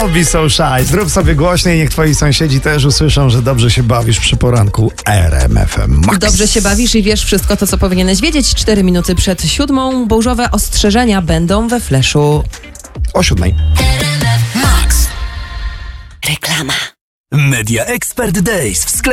Don't be so shy. Zrób sobie głośniej, niech twoi sąsiedzi też usłyszą, że dobrze się bawisz przy poranku RMF FM Max. Dobrze się bawisz i wiesz wszystko to, co powinieneś wiedzieć. 4 minuty przed 7. Burzowe ostrzeżenia będą we Fleszu. O 7. Max. Reklama. Media Expert Days w sklepie.